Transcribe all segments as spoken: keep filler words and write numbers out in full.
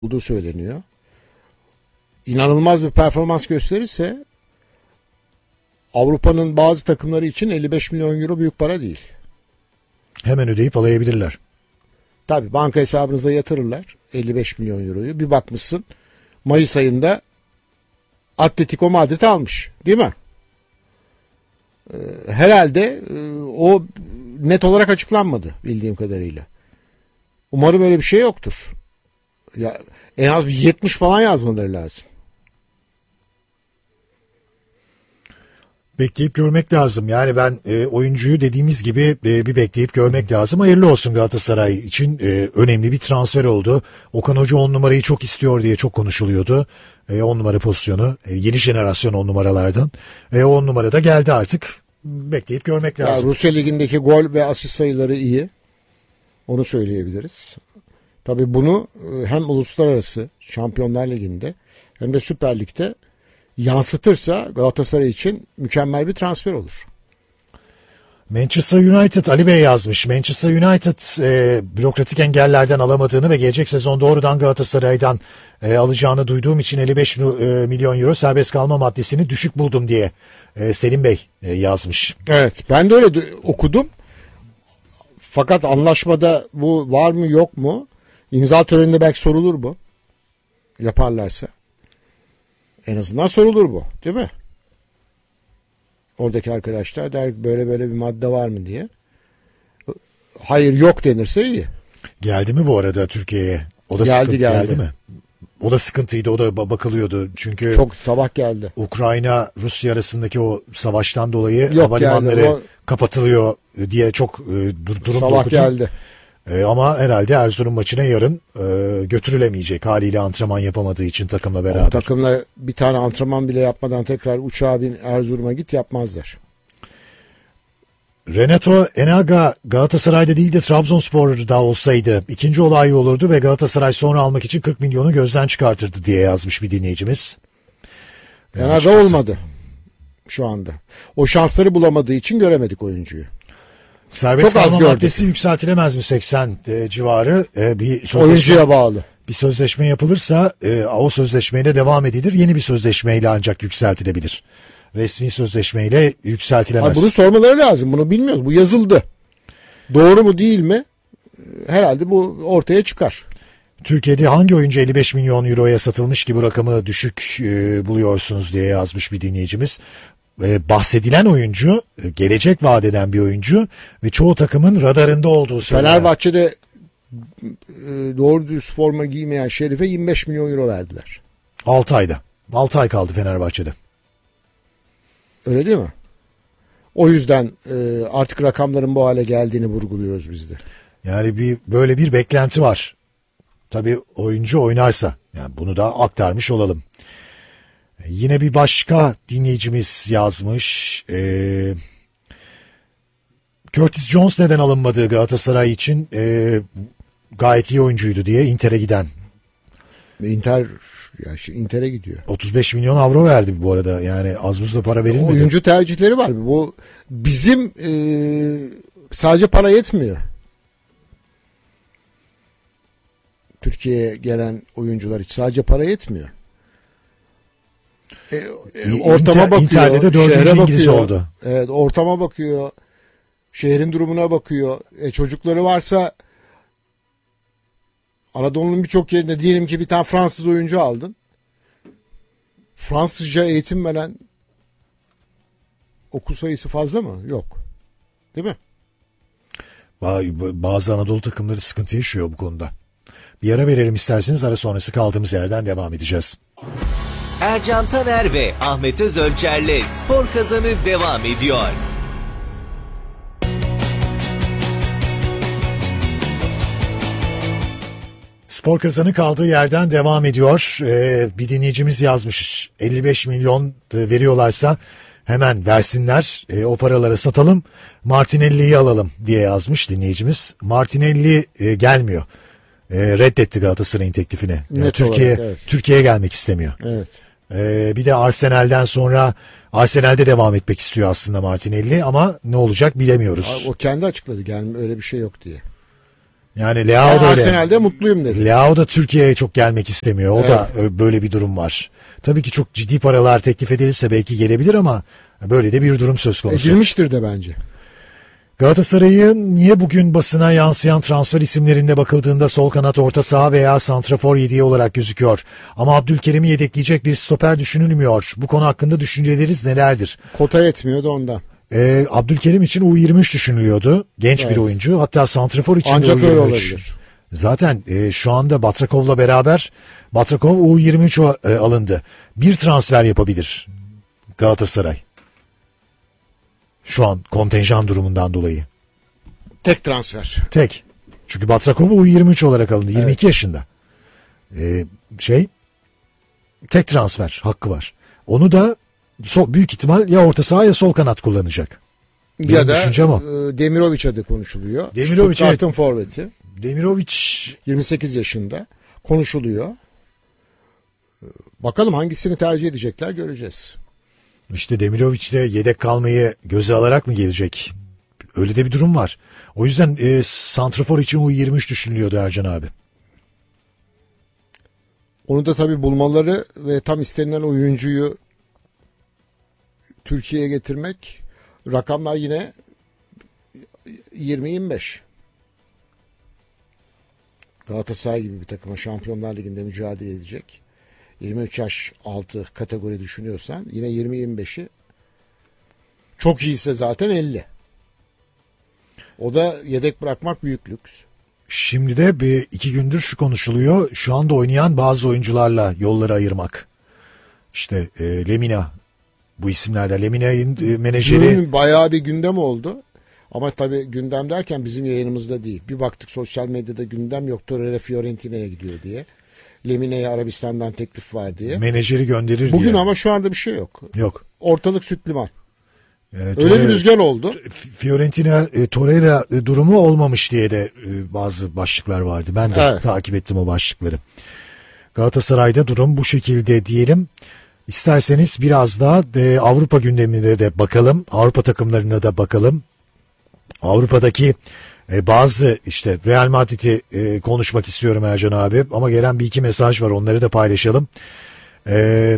olduğu söyleniyor. İnanılmaz bir performans gösterirse Avrupa'nın bazı takımları için elli beş milyon euro büyük para değil. Hemen ödeyip alayabilirler. Tabii banka hesabınıza yatırırlar elli beş milyon euroyu. Bir bakmışsın Mayıs ayında Atletico Madrid almış, değil mi? Ee, herhalde e, o net olarak açıklanmadı bildiğim kadarıyla. Umarım öyle bir şey yoktur. Ya en az bir yetmiş falan yazmaları lazım. Bekleyip görmek lazım. Yani ben e, oyuncuyu dediğimiz gibi e, bir bekleyip görmek lazım. Hayırlı olsun Galatasaray için. E, önemli bir transfer oldu. Okan Hoca on numarayı çok istiyor diye çok konuşuluyordu. E, on numara pozisyonu. E, yeni jenerasyon on numaralardan. E, on numara da geldi artık. Bekleyip görmek lazım. Ya, Rusya Ligi'ndeki gol ve asist sayıları iyi. Onu söyleyebiliriz. Tabii bunu hem uluslararası Şampiyonlar Ligi'nde hem de Süper Lig'de yansıtırsa Galatasaray için mükemmel bir transfer olur. Manchester United, Ali Bey yazmış. Manchester United e, bürokratik engellerden alamadığını ve gelecek sezon doğrudan Galatasaray'dan e, alacağını duyduğum için elli beş e, milyon euro serbest kalma maddesini düşük buldum diye e, Selim Bey e, yazmış. Evet, ben de öyle okudum. Fakat anlaşmada bu var mı yok mu? İmza töreninde belki sorulur bu. Yaparlarsa. En azından sorulur bu, değil mi? Oradaki arkadaşlar der böyle böyle bir madde var mı diye. Hayır yok denirse iyi. Geldi mi bu arada Türkiye'ye? O da geldi, sıkıntı geldi. geldi mi? O da sıkıntıydı, o da bakılıyordu. Çünkü çok sabah geldi. Ukrayna Rusya arasındaki o savaştan dolayı yok, havalimanları geldi. O... kapatılıyor diye çok e, dur, durum sabah okudum. geldi. E, ama herhalde Erzurum maçına yarın e, götürülemeyecek haliyle antrenman yapamadığı için takımla beraber. O takımla bir tane antrenman bile yapmadan tekrar uçağa bin Erzurum'a git yapmazlar. Renato Enaga Galatasaray'da değil de Trabzonspor'da olsaydı ikinci olay olurdu ve Galatasaray sonra almak için kırk milyonu gözden çıkartırdı diye yazmış bir dinleyicimiz. Enaga açıkçası olmadı şu anda. O şansları bulamadığı için göremedik oyuncuyu. Serbest kalma maddesi yükseltilemez mi seksen e, civarı? E, bir sözleşme, oyuncuya bağlı. Bir sözleşme yapılırsa e, o sözleşmeyle devam edilir. Yeni bir sözleşmeyle ancak yükseltilebilir. Resmi sözleşmeyle yükseltilemez. Ha, bunu sormaları lazım. Bunu bilmiyoruz. Bu yazıldı. Doğru mu değil mi? Herhalde bu ortaya çıkar. Türkiye'de hangi oyuncu elli beş milyon euroya satılmış ki bu rakamı düşük e, buluyorsunuz diye yazmış bir dinleyicimiz. E, bahsedilen oyuncu e, gelecek vaat eden bir oyuncu ve çoğu takımın radarında olduğu söyleniyor. Fenerbahçe'de e, doğru düz forma giymeyen Şerif'e yirmi beş milyon euro verdiler. altı ayda. altı ay kaldı Fenerbahçe'de. Öyle değil mi? O yüzden e, artık rakamların bu hale geldiğini vurguluyoruz biz de. Yani bir böyle bir beklenti var. Tabii oyuncu oynarsa. Yani bunu da aktarmış olalım. Yine bir başka dinleyicimiz yazmış. Ee, Curtis Jones neden alınmadığı Galatasaray için e, gayet iyi oyuncuydu diye Inter'e giden. Inter ya Inter'e gidiyor. otuz beş milyon avro verdi bu arada. Yani az buz da para verilmedi. Oyuncu tercihleri var. Bu bizim e, sadece para yetmiyor. Türkiye'ye gelen oyuncular için sadece para yetmiyor. E, e, ortama Inter, bakıyor. Inter'de de dördüncü İngiliz bakıyor. oldu. Evet, ortama bakıyor. Şehrin durumuna bakıyor. E, çocukları varsa Anadolu'nun birçok yerinde diyelim ki bir tane Fransız oyuncu aldın. Fransızca eğitim veren okul sayısı fazla mı? Yok. Değil mi? Bazı Anadolu takımları sıkıntı yaşıyor bu konuda. Bir ara verelim isterseniz, ara sonrası kaldığımız yerden devam edeceğiz. Ercan Taner ve Ahmet Özölçer'le Spor Kazanı devam ediyor. Spor Kazanı kaldığı yerden devam ediyor. Ee, bir dinleyicimiz yazmış. elli beş milyon veriyorlarsa hemen versinler. Ee, o paraları satalım. Martinelli'yi alalım diye yazmış dinleyicimiz. Martinelli e, gelmiyor. E, reddetti Galatasaray'ın teklifini. Yani Türkiye olarak, evet. Türkiye'ye gelmek istemiyor. Evet. E, bir de Arsenal'den sonra Arsenal'de devam etmek istiyor aslında Martinelli ama ne olacak bilemiyoruz. O kendi açıkladı. Yani öyle bir şey yok diye. Yani Ben Leao da öyle. Arsenal'de mutluyum dedi. Leao da Türkiye'ye çok gelmek istemiyor. O Evet. da e, böyle bir durum var. Tabii ki çok ciddi paralar teklif edilirse belki gelebilir ama böyle de bir durum söz konusu. Edilmiştir de bence. Galatasaray'ın niye bugün basına yansıyan transfer isimlerinde bakıldığında sol kanat, orta saha veya santrafor yedeği olarak gözüküyor. Ama Abdülkerim'i yedekleyecek bir stoper düşünülmüyor. Bu konu hakkında düşünceleriniz nelerdir? Kota yetmiyor da ondan. Ee, Abdülkerim için U yirmi üç düşünülüyordu. Genç Evet. bir oyuncu. Hatta santrafor için Ancak de U öyle yirmi üç. olabilir. Zaten e, şu anda Batrakov'la beraber Batrakov U yirmi üç e, alındı. Bir transfer yapabilir Galatasaray. Şu an kontenjan durumundan dolayı. Tek transfer. Tek. Çünkü Batrakov U yirmi üç olarak alındı. yirmi iki yaşında. Ee, şey tek transfer hakkı var. Onu da so, büyük ihtimal ya orta saha ya sol kanat kullanacak. Benim Ya da düşüncem o. e, Demirovic adı konuşuluyor. Demirovic, Stuttgart'ın evet. forveti. Demirovic yirmi sekiz yaşında. Konuşuluyor. E, Bakalım hangisini tercih edecekler göreceğiz. işte Demirovic de yedek kalmayı göze alarak mı gelecek? Öyle de bir durum var. O yüzden e, santrafor için U yirmi üç düşünülüyordu Ercan abi. Onu da tabii bulmaları ve tam istenilen oyuncuyu Türkiye'ye getirmek, rakamlar yine yirmi yirmi beş. Galatasaray gibi bir takıma Şampiyonlar Ligi'nde mücadele edecek. yirmi üç yaş altı kategori düşünüyorsan yine yirmi yirmi beşi, çok iyiyse zaten elli. O da yedek bırakmak büyük lüks. Şimdi de bir iki gündür şu konuşuluyor. Şu anda oynayan bazı oyuncularla yolları ayırmak. İşte e, Lemina, bu isimlerle Lemina'nın e, menajeri. Dün bayağı bir gündem oldu. Ama tabii gündem derken bizim yayınımızda değil. Bir baktık sosyal medyada gündem yok. Torreira Fiorentina'ya gidiyor diye. Lemine'ye Arabistan'dan teklif var diye. Menajeri gönderir Bugün diye. ama şu anda bir şey yok. Yok. Ortalık süt liman. E, Öyle Torreira- bir rüzgar oldu. F- Fiorentina e, Torreira e, durumu olmamış diye de e, bazı başlıklar vardı. Ben de Evet. takip ettim o başlıkları. Galatasaray'da durum bu şekilde diyelim. İsterseniz biraz daha e, Avrupa gündemine de bakalım. Avrupa takımlarına da bakalım. Avrupa'daki e, bazı işte Real Madrid'i e, konuşmak istiyorum Ercan abi. Ama gelen bir iki mesaj var, onları da paylaşalım. E,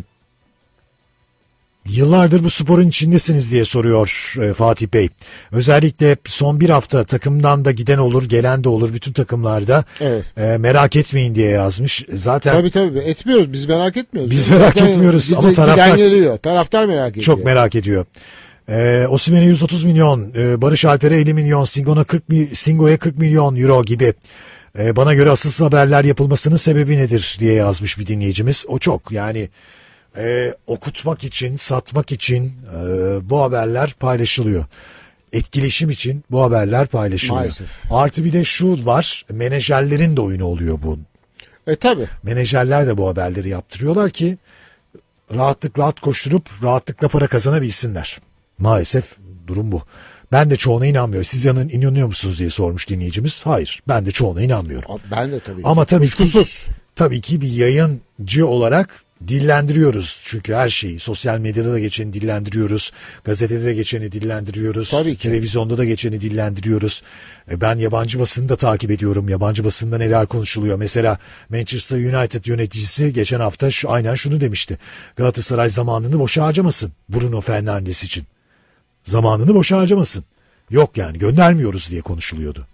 Yıllardır bu sporun içindesiniz diye soruyor e, Fatih Bey. Özellikle son bir hafta takımdan da giden olur, gelen de olur, bütün takımlarda Evet. e, merak etmeyin diye yazmış. Zaten Tabii tabii etmiyoruz. Biz merak etmiyoruz. Biz merak Zaten etmiyoruz gide- ama taraftar- giden geliyor. Taraftar merak ediyor. çok merak ediyor. E, Osimhen'e yüz otuz milyon, e, Barış Alper'e elli milyon, Singo'na kırk mi- Singo'ya kırk milyon euro gibi. E, bana göre asılsız haberler yapılmasının sebebi nedir diye yazmış bir dinleyicimiz. O çok yani e, okutmak için, satmak için e, bu haberler paylaşılıyor. Etkileşim için bu haberler paylaşılıyor. Maalesef. Artı bir de şu var, menajerlerin de oyunu oluyor bu. E tabii. Menajerler de bu haberleri yaptırıyorlar ki rahatlıkla at koşturup rahatlıkla para kazanabilsinler. Maalesef durum bu. Ben de çoğuna inanmıyorum. Siz yanın inanıyor musunuz diye sormuş dinleyicimiz. Hayır, ben de çoğuna inanmıyorum. Ben de tabii. Ama tabii ki, Kuşkusuz. tabii ki bir yayıncı olarak dillendiriyoruz. Çünkü her şeyi sosyal medyada da geçeni dillendiriyoruz. Gazetede de geçeni dillendiriyoruz. Tabii ki. Televizyonda da geçeni dillendiriyoruz. E, Ben yabancı basını da takip ediyorum. Yabancı basında neler konuşuluyor. Mesela Manchester United yöneticisi geçen hafta şu, aynen şunu demişti. Galatasaray zamanını boşa harcamasın Bruno Fernandes için. Zamanını boşa harcamasın. Yok yani göndermiyoruz diye konuşuluyordu.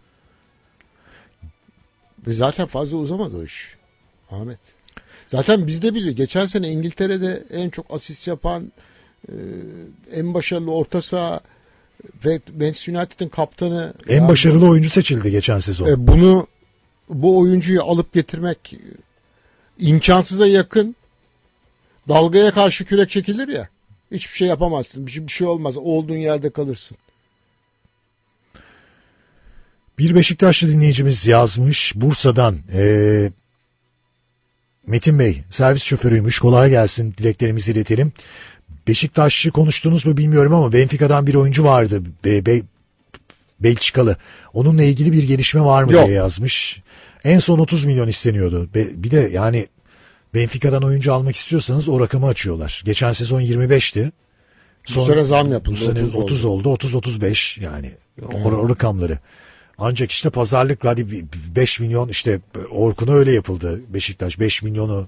Ve zaten fazla uzamadı o iş. Ahmet. Zaten bizde biliyor. Geçen sene İngiltere'de en çok asist yapan, e, en başarılı orta saha ve Manchester United'ın kaptanı. En Yani başarılı oyuncu seçildi geçen sezon. e, bunu bu oyuncuyu alıp getirmek imkansıza yakın. Dalgaya karşı kürek çekilir ya. Hiçbir şey yapamazsın. Bir şey, bir şey olmaz. Olduğun yerde kalırsın. Bir Beşiktaşlı dinleyicimiz yazmış Bursa'dan. Ee, Metin Bey servis şoförüymüş, kolay gelsin, dileklerimizi iletelim. Beşiktaşlı konuştunuz mu bilmiyorum ama Benfica'dan bir oyuncu vardı, Be Be Belçikalı. Onunla ilgili bir gelişme var mı Yok. diye yazmış. En son otuz milyon isteniyordu. Be bir de yani Benfica'dan oyuncu almak istiyorsanız o rakamı açıyorlar. Geçen sezon yirmi beşti. Bu sene zam yapıldı, Bu sene otuz oldu. otuz oldu. otuz otuz beş yani o, o rakamları. Ancak işte pazarlık hadi beş milyon işte Orkun'a öyle yapıldı. Beşiktaş beş milyonu